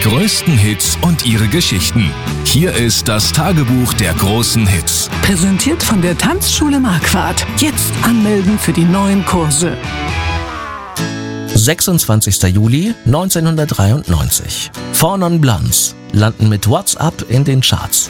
größten Hits und ihre Geschichten. Hier ist das Tagebuch der großen Hits. Präsentiert von der Tanzschule Marquardt. Jetzt anmelden für die neuen Kurse. 26. Juli 1993. Four Non Blondes landen mit What's Up in den Charts.